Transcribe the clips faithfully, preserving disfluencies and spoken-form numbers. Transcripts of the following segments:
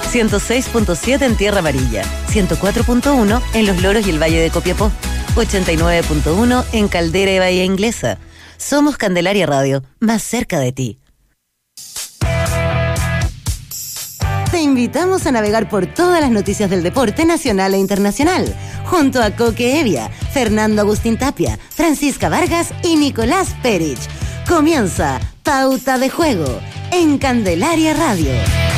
ciento seis punto siete en Tierra Amarilla, ciento cuatro punto uno en Los Loros y el Valle de Copiapó, ochenta y nueve punto uno en Caldera y Bahía Inglesa. Somos Candelaria Radio, más cerca de ti. Te invitamos a navegar por todas las noticias del deporte nacional e internacional, junto a Coque Evia, Fernando Agustín Tapia, Francisca Vargas y Nicolás Perich. Comienza Pauta de Juego en Candelaria Radio.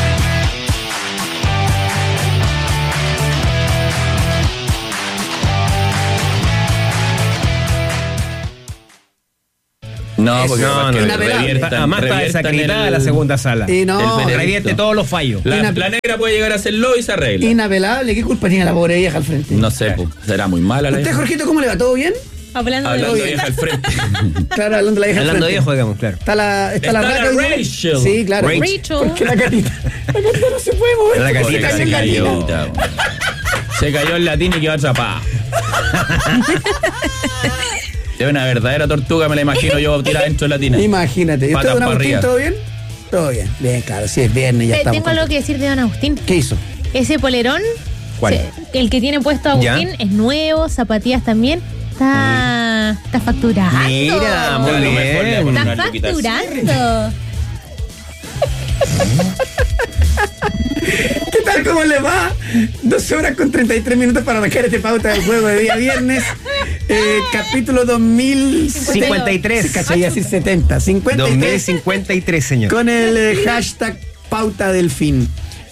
No, porque no, no, reviertan, además está desacreditada la segunda sala. Y no, revierte todos los fallos. La, la negra puede llegar a hacerlo y se arregla. Inapelable, ¿qué culpa tiene la pobre vieja al frente? No sé, pues, será muy mala la ¿Usted, vieja. Jorgito, cómo le va? ¿Todo bien? Hablando, Hablando de de vieja al frente. Claro, hablando de la vieja Hablando al de frente. viejo, digamos, claro. Está la, está Está la, la raca hoy día. Rachel. Sí, claro. Rachel. Porque la catita. La catita no se puede mover. La Pobre catita se se cayó. Se cayó el latín y quedó atrapada. Es una verdadera tortuga, me la imagino yo tirada dentro de la tina. Imagínate. ¿Y usted, Patas don pa' Agustín, arriba. todo bien? Todo bien. Bien, claro, sí es viernes, ya Eh, estamos. Tengo algo que decir de don Agustín. ¿Qué hizo? Ese polerón, ¿Cuál? se- el que tiene puesto Agustín, ¿Ya? es nuevo, zapatillas también. Está, está facturando. Mira, muy A lo mejor le bien. ponen Está unas luquitas. facturando. ¿Qué tal? ¿Cómo le va? doce horas con treinta y tres minutos para arrancar este pauta del juego de día viernes. Eh, capítulo dos mil cincuenta y tres. Caché, iba a decir setenta. cincuenta y dos mil tres. cincuenta y tres, señor. Con el eh, hashtag pauta del fin.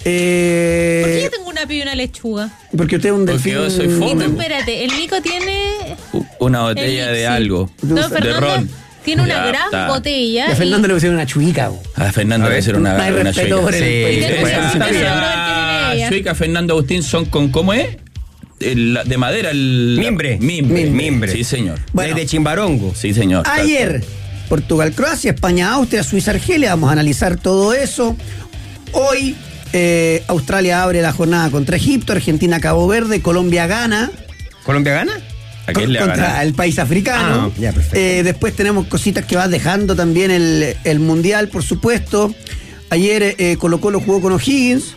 Eh, ¿Por qué yo tengo una piba y una lechuga? Porque usted es un Porque delfín. yo soy Y fome. tú, espérate, el Nico tiene... Una botella el- de sí. algo. No, De Fernando ron. tiene una Ya gran está. botella. Y a Fernando le pusieron una chuica. bo. A Fernando A le ver, hicieron una, no hay una respeto chueca. por el Sí, país. sí, Bueno, sí, está sí, bien. sí. La ella. chueca Fernando Agustín son con, ¿cómo es? El- de madera, el... Mimbre. Mimbre. Mimbre. Sí, señor. Bueno. De Chimbarongo. Sí, señor. Ayer, Portugal, Croacia, España, Austria, Suiza, Argelia. Vamos a analizar todo eso. Hoy, eh, Australia abre la jornada contra Egipto, Argentina, Cabo Verde, Colombia gana. ¿Colombia gana? ¿A quién le va a contra ganar? el país africano. Ah, ya, perfecto. Eh, después tenemos cositas que va dejando también el, el Mundial, por supuesto. Ayer eh, Colo Colo jugó con O'Higgins.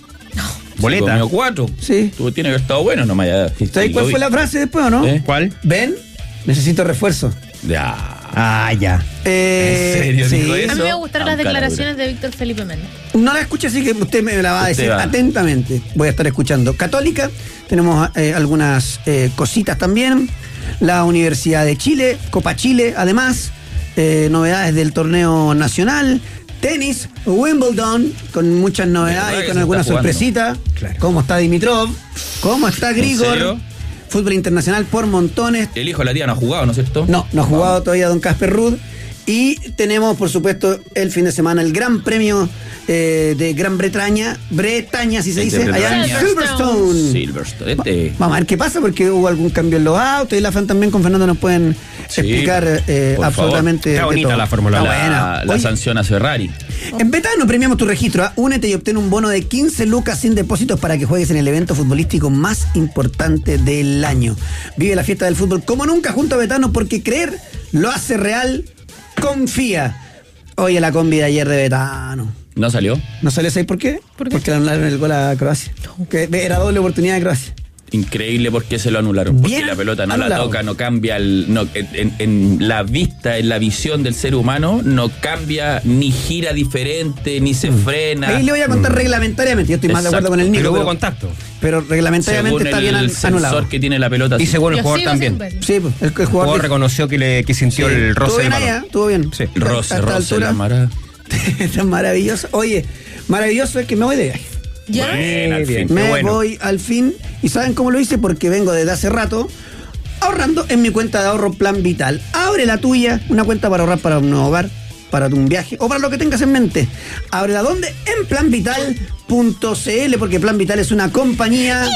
Boleta. Se comió cuatro. Sí. Tú tiene que haber estado bueno, no me haya... ¿Sabes cuál fue la frase después o no? ¿Eh? ¿Cuál? Ven, necesito refuerzo. Ya. Ah, ya. Eh, ¿En serio sí. dijo A eso? mí me gustaron las Ah, un cara declaraciones de Víctor Felipe Méndez. No la escuché, así que usted me la va a Usted decir va. atentamente. Voy a estar escuchando. Católica, tenemos eh, algunas eh, cositas también. La Universidad de Chile, Copa Chile, además. Eh, novedades del torneo nacional. Tenis, Wimbledon, con muchas ¿Verdad novedades y que con se alguna está jugando? sorpresita. Claro. ¿Cómo está Dimitrov? ¿Cómo está Grigor? serio? Fútbol internacional por montones. El hijo de la tía no ha jugado, ¿no es cierto? No, no ha jugado todavía don Casper Ruud. Y tenemos, por supuesto, el fin de semana el Gran Premio eh, de Gran Bretaña, Bretaña, si se El de dice, allá en Bretaña. Silverstone. Silverstone. Este... Vamos a ver qué pasa, porque hubo algún cambio en los autos y la Fan también con Fernando nos pueden Sí, explicar eh, por absolutamente. Está de bonita todo. la Fórmula Está uno. buena. La, la Oye, sanción a Ferrari. en Betano premiamos tu registro. ¿ah? Únete y obtén un bono de quince lucas sin depósitos para que juegues en el evento futbolístico más importante del año. Vive la fiesta del fútbol como nunca junto a Betano, porque creer lo hace real. Confía. Oye, la combi de ayer de Betano. ¿No salió? ¿No salió seis por qué? ¿Por qué? Porque le anularon el gol a Croacia. Que era doble oportunidad de Croacia. Increíble por qué se lo anularon. Porque Bien la pelota no la anulado. toca, no cambia el, no, en, en la vista, en la visión del ser humano, no cambia, ni gira diferente, ni se frena. Ahí le voy a contar reglamentariamente. Yo estoy más de acuerdo Exacto. con el Nico. Pero hubo Pero, contacto. pero reglamentariamente Según está el bien an- sensor anulado. que tiene la pelota. Y sí. según el Yo jugador sigo también. sin verlo. Sí, pues, el, el El jugador. jugador reconoció que, le, que sintió Sí. el roce Estuvo del bien ahí, balón. ¿eh? Estuvo bien. Sí. Roce, A esta roce, altura. la mara. Está maravilloso. Oye, maravilloso es que me voy de viaje. ¿Ya? Bien, al bien. fin. Me Qué bueno. voy al fin. ¿Y saben cómo lo hice? Porque vengo desde hace rato ahorrando en mi cuenta de ahorro Plan Vital. Abre la tuya, una cuenta para ahorrar para un nuevo hogar, para un viaje o para lo que tengas en mente. Ábrela ¿dónde? En plan vital punto c l, porque Plan Vital es una compañía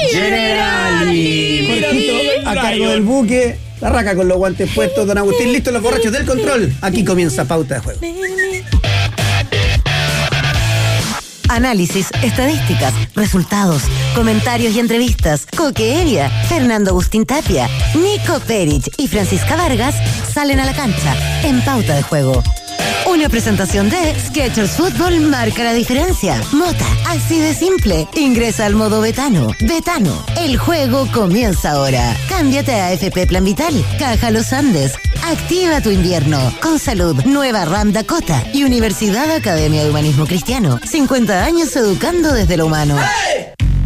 Generali. Jorgito, a cargo del buque. La raca con los guantes puestos, don Agustín, listos los borrachos del control. Aquí comienza Pauta de Juego. Análisis, estadísticas, resultados, comentarios y entrevistas. Coque Evia, Fernando Agustín Tapia, Nico Perich y Francisca Vargas salen a la cancha en Pauta de Juego. Una presentación de Skechers Fútbol marca la diferencia. Mota, así de simple. Ingresa al modo Betano. Betano, el juego comienza ahora. Cámbiate a F P Plan Vital, Caja Los Andes. Activa tu invierno. Con salud, Nueva Ram Dakota y Universidad Academia de Humanismo Cristiano. cincuenta años educando desde lo humano. ¡Hey!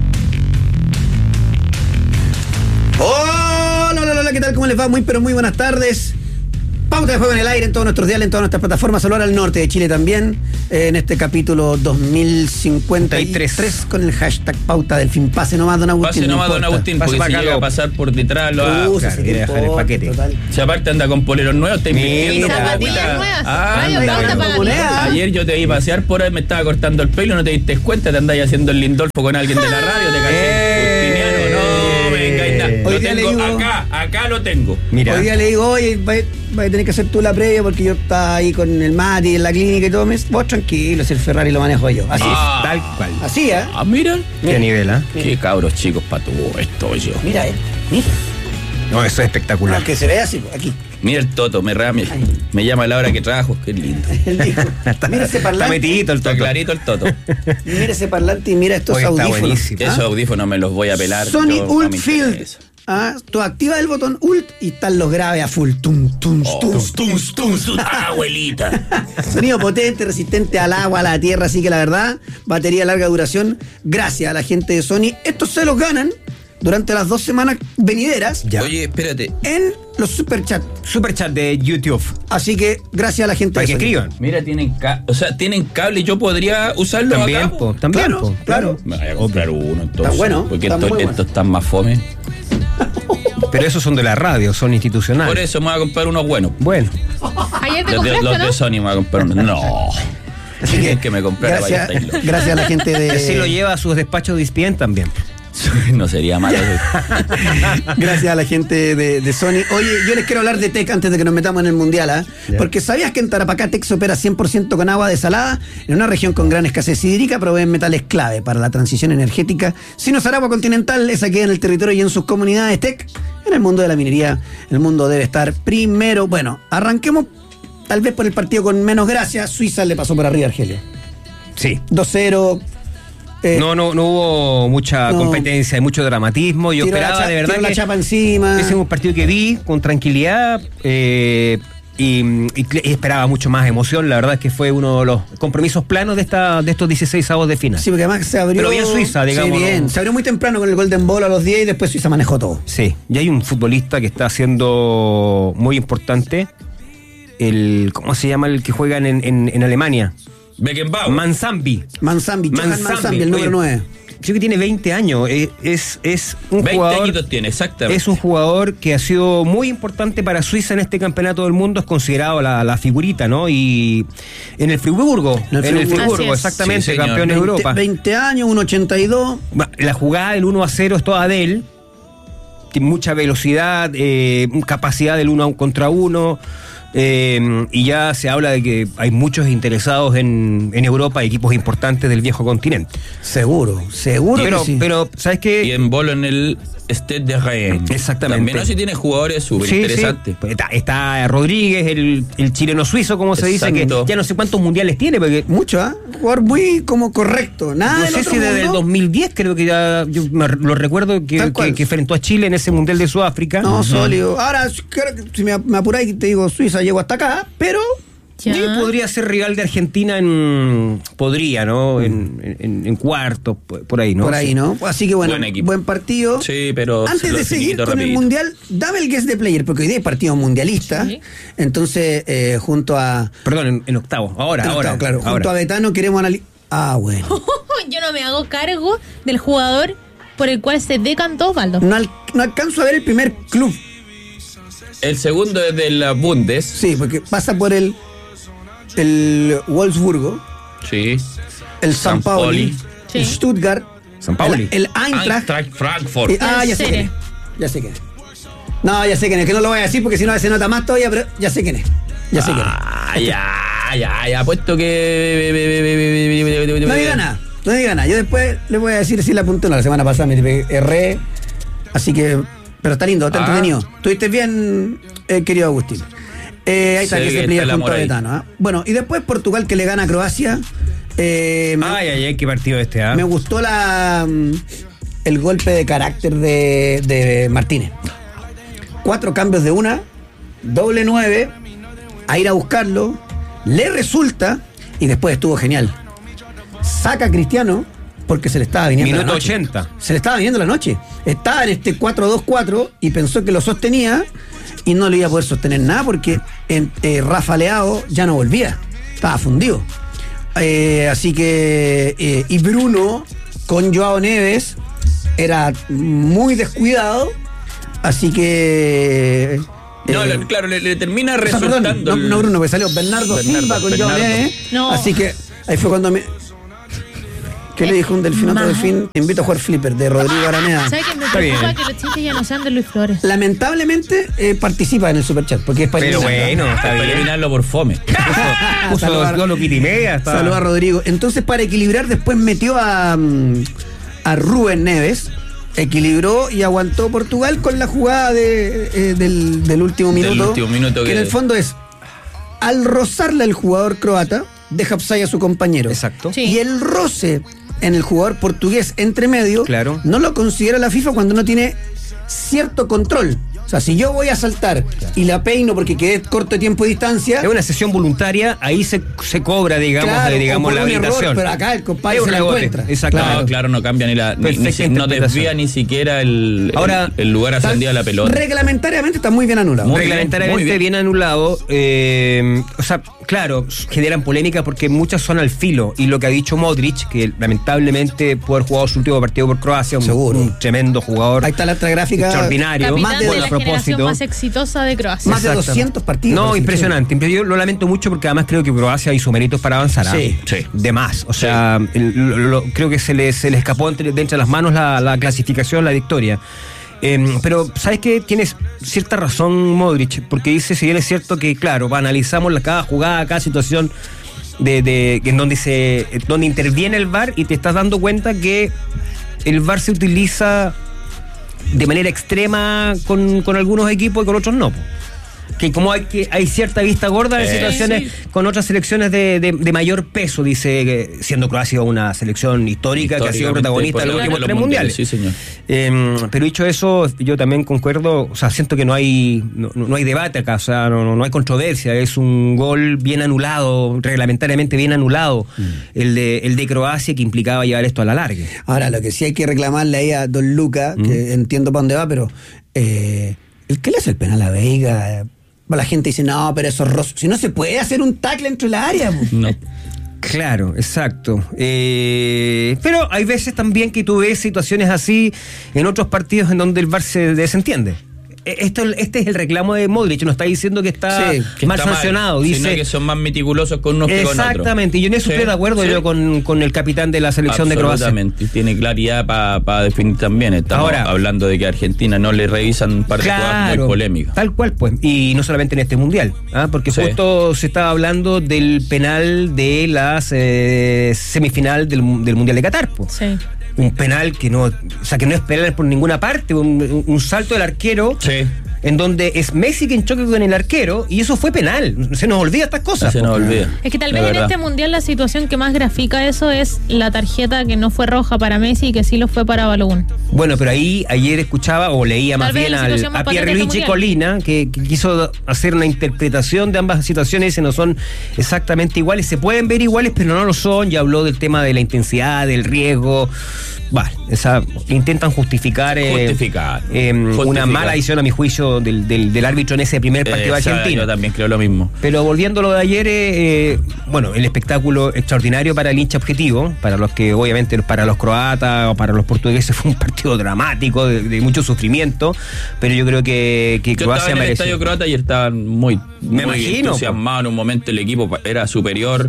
Hola, hola, hola, ¿qué tal? ¿Cómo les va? Muy, pero muy buenas tardes. Pauta de juego en el aire en todos nuestros diales, en todas nuestras plataformas. Saludar al norte de Chile también, eh, en este capítulo dos mil cincuenta y tres con el hashtag pauta del fin. Pase nomás, don Agustín. Pase nomás, don Agustín, porque si llega a pasar por detrás lo Uh, haga. se quiere dejar el paquete. Si aparte anda con poleros nuevos, te invirtiendo. Mira, zapatillas nuevas. Ah, Radio anda, Pauta pero- para la moneda. vida. Ayer yo te vi pasear por ahí, me estaba cortando el pelo, no te diste cuenta, te andáis haciendo el lindolfo con alguien de la radio, te caché. ¡Eh! Justiniano, no, venga, ahí está. Hoy Lo día tengo le digo- acá, acá lo tengo. Mira. Hoy día le digo, oye, vas va a tener que hacer tú la previa porque yo estaba ahí con el Mati en la clínica y todo. Me dice, vos tranquilo, si el Ferrari lo manejo yo. Así Ah. Tal cual. es. Así, ¿eh? Ah, mira. Qué nivel, ¿ah? Qué cabros chicos para todo esto yo. Mira, eh. Mira. No, eso es espectacular. No, que se vea así, aquí. Mira el Toto, me, ra- me, me llama a la hora que trabajo, qué lindo. Él dijo, mira ese Está parlante. metidito el Está Toto. clarito el Toto. Mira ese parlante y mira estos Oye, está audífonos. buenísimo. ¿Ah? Esos audífonos me los voy a pelar. Sony yo, no Ult me Field. interesa. Ah, tú activas el botón Ult y están los graves a full. Tum, tum, Oh, tum, tum, tum, tum, abuelita. Sonido potente, resistente al agua, a la tierra, así que la verdad, batería de larga duración, gracias a la gente de Sony. Estos se los ganan durante las dos semanas venideras Ya. Oye, espérate. en los superchats. Superchat de YouTube. Así que gracias a la gente Para de que Sony. escriban. Mira, tienen ca o sea, tienen cable, yo podría usarlo También, acá. po, también, Claro, po. claro. Me voy a comprar uno entonces. Está bueno, Porque está esto- muy bueno. estos están más fome. Pero esos son de la radio, son institucionales. Por eso me voy a comprar unos buenos. Bueno, Los Ayer te de, compraste, los ¿no? de Sony me voy a comprar unos. No. Así que, que me comprara gracias, vaya Taylor. gracias a la gente de. así lo lleva a sus despachos de E S P N también. No sería malo. Gracias a la gente de, de Sony. Oye, yo les quiero hablar de Tech antes de que nos metamos en el Mundial, ¿ah? Ya. Porque ¿sabías que en Tarapacá Tech se opera cien por ciento con agua desalada? En una región con gran escasez hídrica proveen metales clave para la transición energética. Sin usar agua continental, esa queda en el territorio y en sus comunidades Tech. En el mundo de la minería, el mundo debe estar primero. Bueno, arranquemos tal vez por el partido con menos gracia. Suiza le pasó por arriba a Argelia. Sí. dos cero. eh, No, no, no hubo mucha no. competencia y mucho dramatismo. Yo tiró la esperaba cha- de verdad tiró la que chapa encima. ese es un partido que vi con tranquilidad eh, y, y cl- y esperaba mucho más emoción. La verdad es que fue uno de los compromisos planos de esta de estos dieciséis avos de final. Sí, porque además se abrió. Pero bien Suiza, digamos, Sí, bien. ¿no? Se abrió muy temprano con el Golden Ball a los diez y después Suiza manejó todo. Sí, y hay un futbolista que está haciendo muy importante. El, ¿cómo se llama el que juega en, en, en Alemania? Beckenbauer. Manzambi. Manzambi, Johan Manzambi, el número Oye, nueve. Creo que tiene veinte años. Es, es, es un veinte jugador. añitos tiene, exactamente. Es un jugador que ha sido muy importante para Suiza en este campeonato del mundo, es considerado la, la figurita, ¿no? Y en el Friburgo, En el en el Friburgo. Friburgo, Así es. exactamente, Sí, señor. campeón de Europa. veinte años, uno ochenta y dos. La jugada del uno a cero es toda de él, tiene mucha velocidad, eh, capacidad del uno contra uno. Eh, y ya se habla de que hay muchos interesados en, en Europa, equipos importantes del viejo continente. Seguro, seguro Pero, que sí. pero ¿sabes qué? Y en bolo en el Stade de Rennes. Exactamente. También así tiene jugadores súper Sí, interesantes. sí. Pues Está, está Rodríguez, el, el chileno suizo, como se dice, que Exacto. ya no sé cuántos mundiales tiene, porque Mucho, ¿ah? Un jugador muy como correcto. Nada no del sé otro si desde el mundo. dos mil diez creo que ya, yo me lo recuerdo que, Tal cual. que, que enfrentó a Chile en ese mundial de Sudáfrica. No, Ujú. sólido. Ahora, creo que si me, me apuráis y te digo Suiza, llego hasta acá, pero Ya. Sí, podría ser rival de Argentina en. Podría, ¿no? En, en, en cuartos, por por ahí, ¿no? por ahí, Sí. ¿no? Así que bueno, Buen equipo. buen partido. Sí, pero se Antes lo de seguir finiquito con el rapidito. Mundial, dame el guest de player, porque hoy día hay partido mundialista. Sí. Entonces, eh, junto a. Perdón, en, en octavo. Ahora, en ahora. octavo, claro, ahora. junto a Betano queremos analizar. Ah, bueno. Yo no me hago cargo del jugador por el cual se decantó Osvaldo. No, al- no alcanzo a ver el primer club. El segundo es de la Bundes. Sí, porque pasa por el. El Wolfsburgo, Sí. el San San Pauli, Pauli. Sí. el Stuttgart, San Pauli. el, el Eintracht. Eintracht Frankfurt. y- ah, ya sé quién es. Ya sé quién es. No, ya sé quién es, que no lo voy a decir porque si no se nota más todavía, pero ya sé quién es. Ya sé quién es. Ah, ya, ya, ya. Puesto que. No diga nada, no diga nada. Yo después le voy a decir si la apunté. No, la semana pasada me erré. Así que. Pero está lindo, está Ah. entretenido. ¿Estuviste bien, eh, querido Agustín? Eh, ahí está, Se que ve se que pilla está el junto amor a ahí. Betano. ¿ah? Bueno, y después Portugal que le gana a Croacia. Eh, me, Ay, ay, ay, qué partido este, ¿ah? me gustó la mm, el golpe de carácter de, de Martínez. Cuatro cambios de una, doble nueve, a ir a buscarlo, le resulta y después estuvo genial. Saca a Cristiano porque se le estaba viniendo Minuto la noche. ochenta. Se le estaba viniendo la noche. Estaba en este cuatro dos cuatro y pensó que lo sostenía y no le iba a poder sostener nada porque en, eh, Rafa Leao ya no volvía. Estaba fundido. Eh, así que eh, y Bruno con Joao Neves era muy descuidado, así que No, eh, le- claro, le, le termina o sea, resultando. perdón, no, el- no Bruno, que salió Bernardo, Bernardo, Silva con Joao Bernardo. Neves. No. Así que ahí fue cuando me. ¿Qué le dijo un delfín? Otro Mal. delfín. Te invito a jugar Flipper de Rodrigo Araneda. ¿Sabes que me Está preocupa bien. que los chistes ya no sean de Luis Flores? Lamentablemente eh, participa en el superchat porque es para Pero eliminarlo. bueno, está Para bien. eliminarlo por fome. Puso Saluda- dos golos y media. estaba- Saludos a Rodrigo. Entonces, para equilibrar, después metió a, mm, a Rubén Neves. Equilibró y aguantó Portugal con la jugada de, eh, del, del último Del minuto. último minuto que, que- en el fondo es, al rozarle al jugador croata, deja upside a su compañero. Exacto. Sí. Y el roce en el jugador portugués entre medio, Claro. no lo considera la FIFA cuando no tiene cierto control. O sea, si yo voy a saltar y la peino porque quedé corto de tiempo y distancia, Es una sesión voluntaria, ahí se, se cobra, digamos, claro, de, digamos o por la un error, habilitación. pero acá el compadre Es se un la rebote, encuentra. exactamente. No, claro, no cambia ni la. Ni, Perfecta ni si- no interpretación. desvía ni siquiera el, el- Ahora, el, lugar ascendido a la pelota. Reglamentariamente está muy bien anulado. Muy bien, Reglamentariamente muy bien. bien. anulado. eh, o sea, claro, generan polémica porque muchas son al filo. Y lo que ha dicho Modric, que lamentablemente puede haber jugado su último partido por Croacia, un, Seguro. un tremendo jugador. Ahí está la otra gráfica. Extraordinario. Capitán más de de dos la a propósito. generación más exitosa de Croacia. Más de Exacto. doscientos partidos. No, parece. impresionante. Yo lo lamento mucho porque además creo que Croacia hizo méritos para avanzar. ¿ah? Sí. Sí. De más. O sea, el- lo- lo- creo que se le, se le escapó entre, de entre las manos la, la clasificación, la victoria. Eh, pero, ¿sabes qué? Tienes cierta razón, Modric, porque dice, si bien es cierto que, claro, analizamos la, cada jugada, cada situación de, de en donde se donde interviene el V A R y te estás dando cuenta que el V A R se utiliza de manera extrema con, con algunos equipos y con otros no. po. Que como hay que hay cierta vista gorda en Eh, situaciones sí. con otras selecciones de, de, de mayor peso, dice, eh, siendo Croacia una selección histórica que ha sido Históricamente, protagonista de por los lo- últimos los tres mundiales. Sí, señor. Eh, pero dicho eso, yo también concuerdo, o sea, siento que no hay no, no hay debate acá, o sea, no, no, no hay controversia, es un gol bien anulado, reglamentariamente bien anulado, Mm. el de el de Croacia, que implicaba llevar esto a la larga. Ahora, lo que sí hay que reclamarle ahí a Don Luca, Mm. que entiendo para dónde va, pero eh, el que le hace el penal a Veiga, eh, la gente dice, no, pero eso es roso. Si no se puede hacer un tackle entre la área. po. No. Claro, exacto. Eh, pero hay veces también que tú ves situaciones así en otros partidos en donde el V A R se desentiende. Eh, Esto, este es el reclamo de Modric, no está diciendo que está Sí, Que mal está sancionado, sino dice que son más meticulosos con unos que con otros. exactamente, y en eso Sí, estoy de acuerdo sí. yo con, con el capitán de la selección de Croacia. Absolutamente. Tiene claridad para definir también. Estamos Ahora- hablando de que a Argentina no le revisan un par de jugadas muy Claro, polémicas. tal cual pues, y no solamente en este mundial, ¿ah? porque Sí. justo se estaba hablando del penal de las eh, semifinal del, mu- del mundial de Qatar, pues. Sí. Un penal que no, o sea, que no es penal por ninguna parte, un, un- un salto del arquero, Sí. en donde es Messi quien choca con el arquero, y eso fue penal. Se nos olvida estas cosas. Se po. nos olvida. Es que tal La vez en verdad. este mundial la situación que más grafica eso es la tarjeta que no fue roja para Messi y que sí lo fue para Balogun. Bueno, pero ahí ayer escuchaba o leía Tal más vez bien la al, situación más a patente Pierluigi este Colina, que, que quiso hacer una interpretación de ambas situaciones, y no son exactamente iguales. Se pueden ver iguales, pero no lo son. Ya habló del tema de la intensidad, del riesgo. Vale, esa, intentan justificar, eh, Justificar. eh, una Justificar. mala decisión, a mi juicio, del, del, del árbitro en ese primer partido Esa, argentino. Yo también creo lo mismo. Pero volviendo a lo de ayer, eh, eh, bueno, el espectáculo extraordinario para el hincha objetivo, para los que obviamente para los croatas o para los portugueses fue un partido dramático, de, de mucho sufrimiento, pero yo creo que, que Yo Croacia estaba en el mereció. estadio croata y estaban muy, Me muy imagino, entusiasmados. En un momento el equipo era superior.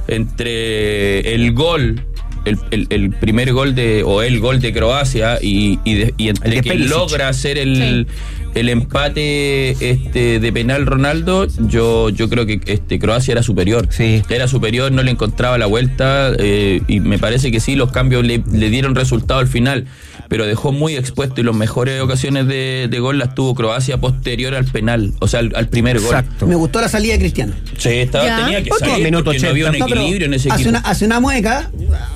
Entre el gol, el, el- el primer gol de, o el gol de Croacia y, y, de- y entre El de que Perisic. logra hacer el, el empate este de penal Ronaldo, yo yo creo que este Croacia era superior. Sí. Era superior, no le encontraba la vuelta eh, y me parece que sí, los cambios le, le dieron resultado al final, pero dejó muy expuesto y las mejores ocasiones de, de gol las tuvo Croacia posterior al penal, o sea, al, al primer gol. Exacto. Me gustó la salida de Cristiano. Sí, estaba, Ya. tenía que Otro salir minuto porque no había un ochenta. No, pero equilibrio en ese hace equipo. una, hace una mueca.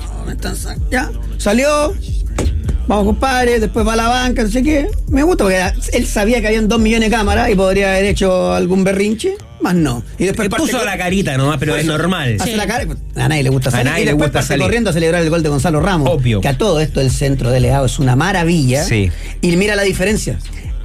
Ya, salió. Vamos, compadre. Después va a la banca, no sé qué. Me gusta porque él sabía que habían dos millones de cámaras y podría haber hecho algún berrinche. Más no. Y después Le parte puso con- la carita nomás, pero es normal. Hace Sí. la cara. A nadie le gusta A salir. nadie y le después gusta parte salir. corriendo a celebrar el gol de Gonzalo Ramos. Obvio. Que a todo esto el centro de Leao es una maravilla. Sí. Y mira la diferencia.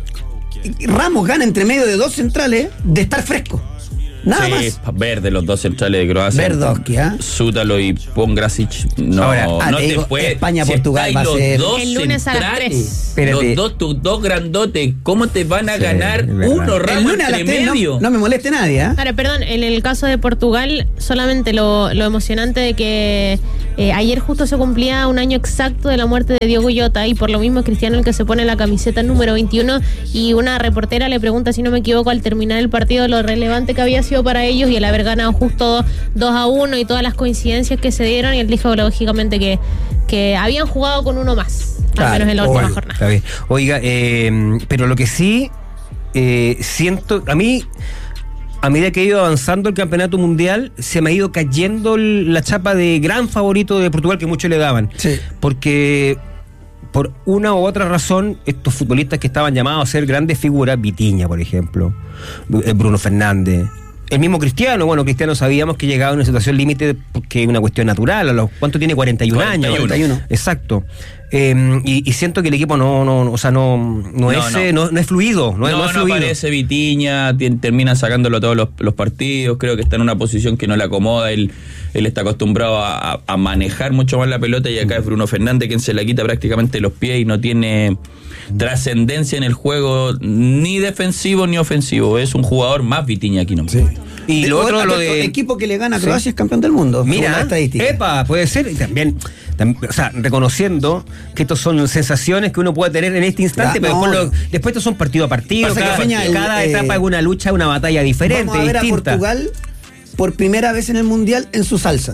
Ramos gana entre medio de dos centrales de estar fresco. Nada Sí, más. verde los dos centrales de Croacia. Verdosky, ¿ah? Sútalo y Pongracic. No, Ahora, ah, no te te digo, puede. España-Portugal estáis va a los ser- dos El lunes a las centrales, tres. Espérate. Los dos, tus dos grandotes, ¿cómo te van a Sí, ganar es verdad. uno El Ramos lunes a las entre tres no, medio? no me moleste nadie, ¿ah? Ahora, perdón, en el caso de Portugal, solamente lo, lo emocionante de que eh, ayer justo se cumplía un año exacto de la muerte de Diogo Jota y por lo mismo es Cristiano el que se pone la camiseta número veintiuno y una reportera le pregunta, si no me equivoco, al terminar el partido lo relevante que había sido para ellos y el haber ganado justo dos a uno y todas las coincidencias que se dieron y él dijo lógicamente que, que habían jugado con uno más, Claro, al menos en la última obvio. jornada. Está bien. Oiga, eh, pero lo que sí eh, siento, a mí, a medida que he ido avanzando el campeonato mundial, se me ha ido cayendo el- la chapa de gran favorito de Portugal que muchos le daban. Sí. Porque por una u otra razón, estos futbolistas que estaban llamados a ser grandes figuras, Vitinha, por ejemplo, eh, Bruno Fernández, el mismo Cristiano, bueno, Cristiano sabíamos que llegaba a una situación límite porque es una cuestión natural, a los, ¿cuánto tiene? cuarenta y un años. cuarenta y uno. Exacto. Eh, y, y siento que el equipo no, no, no, o sea, no, no, No, es, no. eh, no, no es fluido, no, No, es- no, no es fluido. aparece Vitinha, tien- termina sacándolo todos los, los partidos, creo que está en una posición que no le acomoda, él, él está acostumbrado a, a- a manejar mucho más la pelota y acá es Bruno Fernández quien se la quita prácticamente de los pies y no tiene trascendencia en el juego ni defensivo ni ofensivo, es un jugador más Vitinha aquí nomás. Y lo otro, lo de... equipo que le gana a Croacia es campeón del mundo. según Mira, la estadística. epa, puede ser, y también, tam- o sea, reconociendo que estos son sensaciones que uno puede tener en este instante, Ya, pero no. después, lo- después estos son partido a partido, Pasa que, cada, Feña, el, cada eh, etapa es una lucha, una batalla diferente, Vamos a ver distinta. a Portugal por primera vez en el Mundial en su salsa,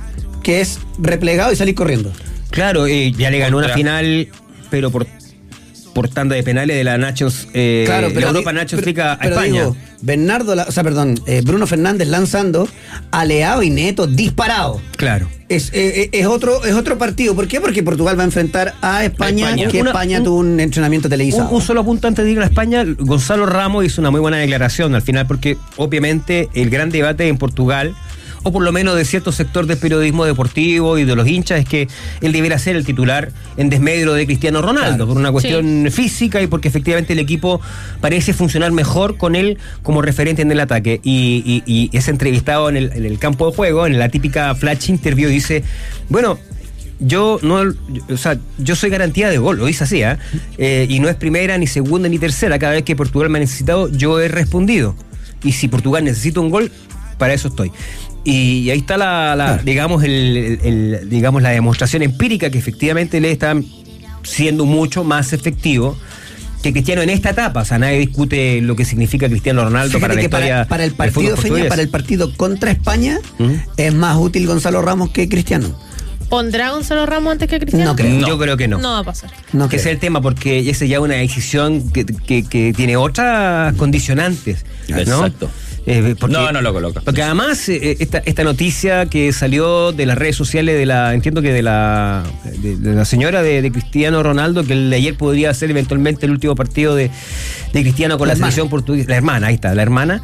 que es replegado y salir corriendo. Claro, eh, ya le ganó una Contra- final, pero por, por tanda de penales de la Nachos, eh, Claro, pero la Europa di- Nachos pero- League a pero España. digo, Bernardo, la- o sea, perdón, eh, Bruno Fernández lanzando, Aleao y Neto disparado. Claro. Es, eh, es otro es otro partido. ¿Por qué? Porque Portugal va a enfrentar a España, A España. que Una- España un- tuvo un entrenamiento televisado. Un, un solo punto antes de ir a España, Gonzalo Ramos hizo una muy buena declaración al final, porque obviamente el gran debate en Portugal, o por lo menos de cierto sector del periodismo deportivo y de los hinchas, es que él debiera ser el titular en desmedro de Cristiano Ronaldo, Claro. por una cuestión física y porque efectivamente el equipo parece funcionar mejor con él como referente en el ataque. Y, y- y es entrevistado en el, en el campo de juego, en la típica flash interview, dice, bueno, yo no, o sea, yo soy garantía de gol, lo dice así, ¿ah? Eh, y no es primera, ni segunda, ni tercera. Cada vez que Portugal me ha necesitado, yo he respondido. Y si Portugal necesita un gol, para eso estoy. Y, y ahí está la, la digamos, el, el- el- digamos, la demostración empírica que efectivamente le está siendo mucho más efectivo que Cristiano en esta etapa. O sea, nadie discute lo que significa Cristiano Ronaldo Fíjate para la que historia para, para el del fútbol partido, Feña, portugués. para el partido contra España, ¿Mm? es más útil Gonzalo Ramos que Cristiano. ¿Pondrá Gonzalo Ramos antes que Cristiano? No creo. No. Yo creo que no. No va a pasar. No que creo. ese es el tema, porque esa ya es una decisión que, que- que tiene otras condicionantes, ¿no? Exacto. Eh, porque- No, no lo coloca. Porque además, eh, esta, esta noticia que salió de las redes sociales de la, entiendo que de la de, de la señora de, de Cristiano Ronaldo, que el de ayer podría ser eventualmente el último partido de, de Cristiano con La la, hermana. selección portuguesa. La hermana, ahí está, la hermana.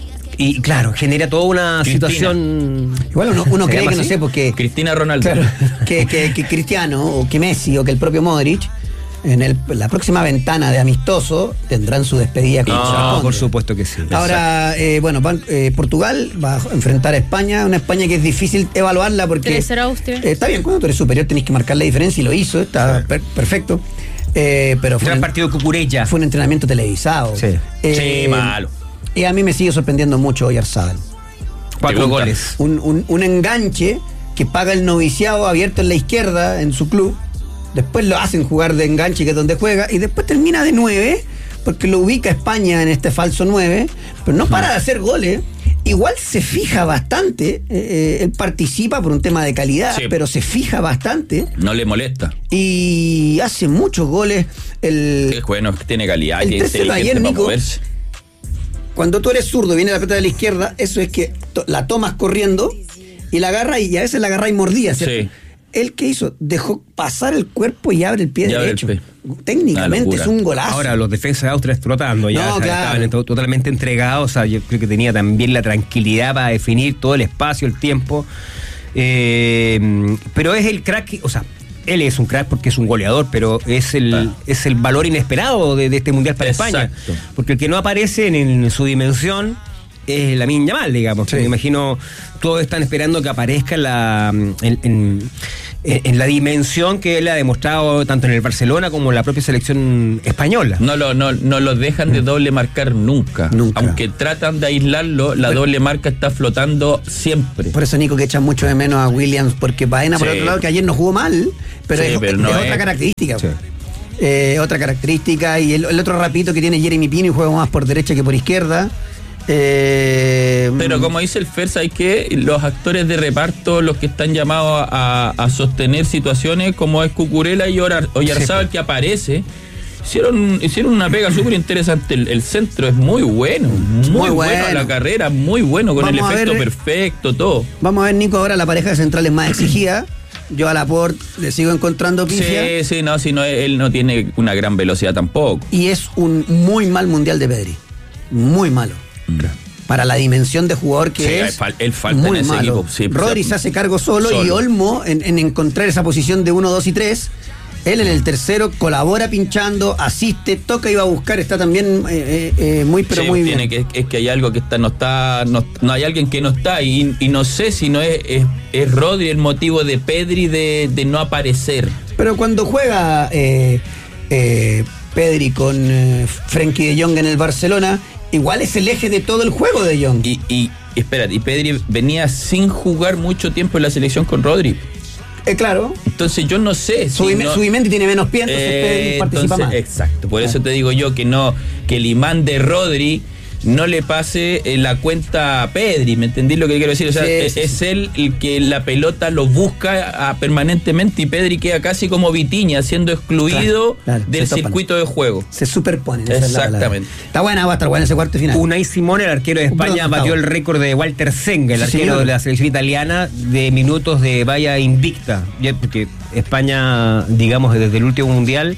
Y claro, genera toda una Cristina. situación. Igual uno, uno ¿Se cree llama que, no así? sé, porque Cristina Ronaldo. claro, que, que, que Cristiano o que Messi o que el propio Modric en el- la próxima ventana de amistoso tendrán su despedida como No, corresponde. por supuesto que sí. Ahora, eh, bueno, van- eh, Portugal va a enfrentar a España, una España que es difícil evaluarla porque... tres cero Austria. Eh, está bien, cuando tú eres superior tenés que marcar la diferencia y lo hizo, está per- perfecto. Eh, pero fue Gran un, partido de Cucurella. fue un entrenamiento televisado. Sí. Eh, Sí, malo. Y a mí me sigue sorprendiendo mucho Oyarzabal. Cuatro Pregunta. goles. Un, un, un enganche que paga el noviciado abierto en la izquierda en su club. Después lo hacen jugar de enganche, que es donde juega, y después termina de nueve porque lo ubica España en este falso nueve, pero no para de hacer goles. Igual se fija bastante, eh, él participa por un tema de calidad, sí, pero se fija bastante. No le molesta. Y hace muchos goles. El, es bueno, tiene calidad, el que es inteligente ayer, para Nico, moverse. Cuando tú eres zurdo, viene la pelota de la izquierda, eso es que to- la tomas corriendo y la agarra y a veces la agarra y mordía, ¿cierto? Sí. ¿Él qué hizo? Dejó pasar el cuerpo y abre el pie ya derecho. El Técnicamente es un golazo. Ahora, los defensas de Austria explotando ya, no, o sea, claro. estaban to- totalmente entregados. O sea, yo creo que tenía también la tranquilidad para definir todo el espacio, el tiempo. Eh, pero es el crack, o sea, él es un crack porque es un goleador, pero es el, ah. es el valor inesperado de, de este Mundial para Exacto. España. Porque el que no aparece en, en su dimensión es Lamine Yamal, digamos. Sí. Me imagino, todos están esperando que aparezca la, en, en, en la dimensión que él ha demostrado tanto en el Barcelona como en la propia selección española. No lo, no, no lo dejan de doble marcar nunca. Nunca. Aunque tratan de aislarlo, la bueno, doble marca está flotando siempre. Por eso, Nico, que echan mucho de menos a Williams, porque Baena, sí, por otro lado, que ayer no jugó mal, pero, sí, es, pero no es, es otra característica. Sí. Eh, otra característica, y el, el otro rapito que tiene Jeremy Pino y juega más por derecha que por izquierda. Eh, pero como dice el Fer, hay que los actores de reparto, los que están llamados a, a sostener situaciones como es Cucurella y Oyarzábal, sí, que aparece, hicieron hicieron una pega súper interesante. El, el centro es muy bueno, muy, muy bueno, bueno la carrera, muy bueno, con Vamos el efecto ver, perfecto, todo. Vamos a ver, Nico, ahora la pareja de centrales más exigida. Yo a Laporte le sigo encontrando pifia. Sí, sí, no, si no, él no tiene una gran velocidad tampoco. Y es un muy mal mundial de Pedri, muy malo. Para la dimensión de jugador que sí, es, él falta muy en ese malo. Equipo. Sí, Rodri se hace cargo solo, solo. Y Olmo en, en encontrar esa posición de uno, dos y tres. Él en el tercero colabora pinchando, asiste, toca y va a buscar, está también eh, eh, muy pero sí, muy tiene bien. Que, es que hay algo que está, no está, no, no hay alguien que no está y, y no sé si no es, es, es Rodri el motivo de Pedri de, de no aparecer. Pero cuando juega eh, eh, Pedri con eh, Frenkie de Jong en el Barcelona, igual es el eje de todo el juego de Jong. Y, y espérate, y Pedri venía sin jugar mucho tiempo en la selección con Rodri. Eh, claro. Entonces yo no sé. Subimendi si no, tiene menos pie, entonces eh, Pedri participa entonces, más. Exacto, por ah. eso te digo yo que no, que el imán de Rodri no le pase eh, la cuenta a Pedri, ¿me entendí lo que quiero decir? O sea, sí, es, sí, es sí. él el que la pelota lo busca a, permanentemente y Pedri queda casi como Vitinha, siendo excluido claro, claro, del circuito de juego. Se superponen. Exactamente. Es la, la, Está buena, va a estar buena ese cuarto final. Unai Simone, el arquero de España, batió el récord de Walter Zenga, el sí, arquero señor. de la selección italiana, de minutos de valla invicta. Porque España, digamos, desde el último mundial,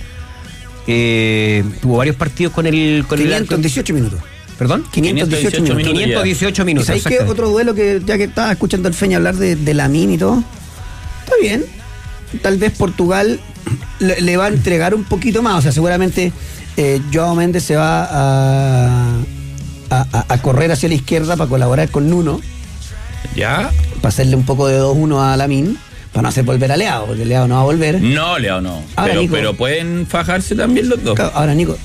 eh, tuvo varios partidos con el... Con quinientos dieciocho minutos. ¿Perdón? quinientos dieciocho minutos. quinientos dieciocho minutos. ¿Sabes qué? Otro duelo que, ya que estaba escuchando al Feña hablar de, de Lamine y todo, está bien. Tal vez Portugal le, le va a entregar un poquito más. O sea, seguramente eh, Joao Méndez se va a, a, a correr hacia la izquierda para colaborar con Nuno. Ya. Para hacerle un poco de dos uno a Lamine. Para no hacer volver a Leao, porque Leao no va a volver. No, Leao no. Ahora, pero, Nico, pero pueden fajarse también los dos. Ahora, Nico,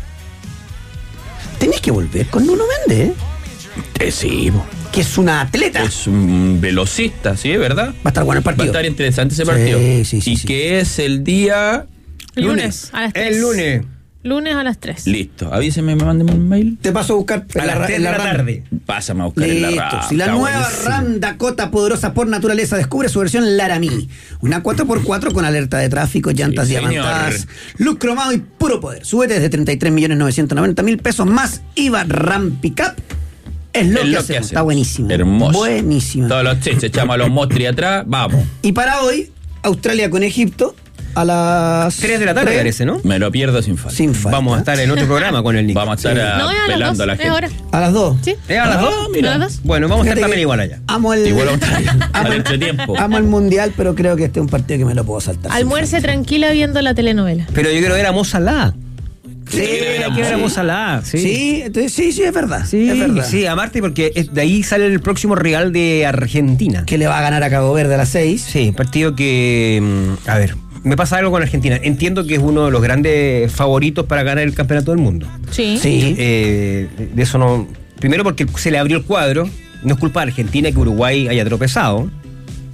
tenés que volver con Nuno Méndez, ¿eh? Eh, sí, bo. Que es un atleta. Es un velocista, ¿sí? ¿Verdad? Va a estar bueno el partido. Va a estar interesante ese partido. Sí, sí, sí. Y sí. que es el día... El lunes, a las tres. El lunes. Lunes a las tres. Listo. Avíseme, me manden un mail. Te paso a buscar a las tres de la, la tarde. Pásame a buscar en la RAM. Si la nueva buenísimo. RAM Dakota, poderosa por naturaleza, descubre su versión Laramie. Una cuatro por cuatro con alerta de tráfico, llantas sí, diamantadas, look cromado y puro poder. Súbete desde treinta y tres millones novecientos noventa mil pesos más I V A RAM Pickup. Es lo, es que, lo hacemos. que hacemos. Está buenísimo. Hermoso. Buenísimo. Todos los chiches, echamos a los mostri atrás, vamos. Y para hoy, Australia con Egipto. A las tres de la tarde, parece, ¿no? Me lo pierdo sin falta. Sin falta. Vamos a estar en otro programa con el Nico. Vamos a estar sí. a no, a pelando a la gente. Ahora. ¿A las dos? Sí. ¿Es a las dos? Ah, mira. ¿A las dos? Bueno, vamos Fíjate a estar también igual allá. Amo el, igual vamos a estar al entretiempo. Amo el mundial, pero creo que este es un partido que me lo puedo saltar. Almuerce tranquila viendo la telenovela. Pero yo quiero ver a Mo Salah. Sí, hay que ver a Mo Salah. Sí, sí, entonces, sí, sí, es verdad. Sí, es verdad. sí, aparte porque es, de ahí sale el próximo rival de Argentina. Que le va a ganar a Cabo Verde a las seis. Sí, partido que, a ver, me pasa algo con Argentina. Entiendo que es uno de los grandes favoritos para ganar el campeonato del mundo. Sí. Sí. Eh, de eso no. Primero porque se le abrió el cuadro. No es culpa de Argentina que Uruguay haya tropezado.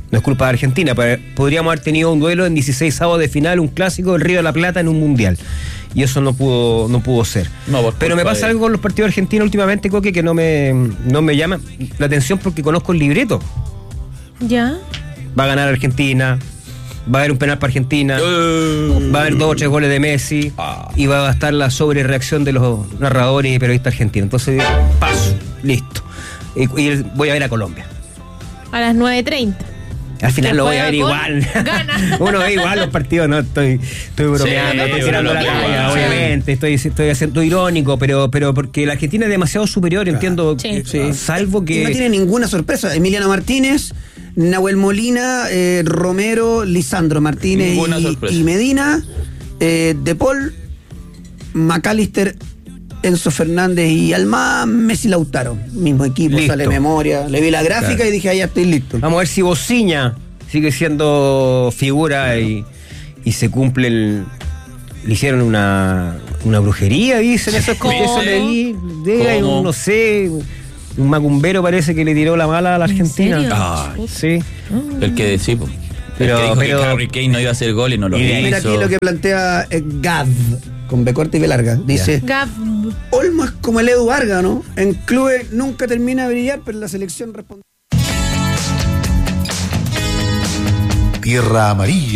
No es culpa de Argentina, pero podríamos haber tenido un duelo en dieciséis avos de final, un clásico del Río de la Plata en un mundial. Y eso no pudo no pudo ser. No, por pero me culpa pasa de- algo con los partidos argentinos últimamente, Coque, que no me, no me llama la atención porque conozco el libreto. ¿Ya? Va a ganar Argentina, va a haber un penal para Argentina, Eh, va a haber dos o tres goles de Messi Ah. y va a estar la sobrereacción de los narradores y periodistas argentinos. Entonces, paso, listo. Y, y voy a ver a Colombia. A las nueve treinta. Al final lo voy a ver Juega igual. con- gana. Uno ve igual los partidos, no estoy, estoy bromeando, Sí, estoy uno tirando lo la ve talla, igual, obviamente, estoy, estoy haciendo irónico, pero, pero porque la Argentina es demasiado superior, entiendo, Sí. eh, Sí. salvo que Y no tiene ninguna sorpresa. Emiliano Martínez, Nahuel Molina, eh, Romero, Lisandro Martínez Ninguna y, sorpresa. y Medina, eh, De Paul, McAllister, Enzo Fernández y Almada, Messi, Lautaro. Mismo equipo, Listo. sale memoria. Le vi la gráfica Claro. y dije, ah, ya estoy listo. vamos a ver si Bociña sigue siendo figura y, y se cumple el... Le hicieron una, una brujería, dicen, eso es como ¿Cómo? eso leí, de, hay un, ¿Cómo? no sé, un macumbero parece que le tiró la mala a la Argentina. serio? Ah, Sí. el que sí, po. Pero- el que dijo pero- que Harry Kane no iba a hacer gol y no lo Y de ahí- Mira hizo. aquí lo que plantea eh, Gav, con B corta y B larga. Dice, Gab. Olmo es como el Edu Vargas, ¿no? En clubes nunca termina de brillar, pero en la selección responde. Tierra Amarilla.